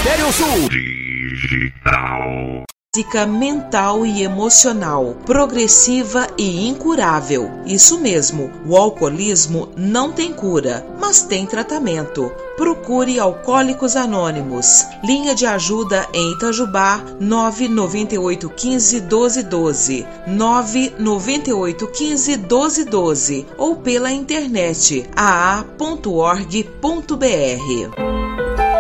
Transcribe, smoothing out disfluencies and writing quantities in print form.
Estéreo Sul. Digital. Física, mental e emocional, progressiva e incurável. Isso mesmo, o alcoolismo não tem cura, mas tem tratamento. Procure Alcoólicos Anônimos. Linha de ajuda em Itajubá, 998151212, 998151212 ou pela internet aa.org.br.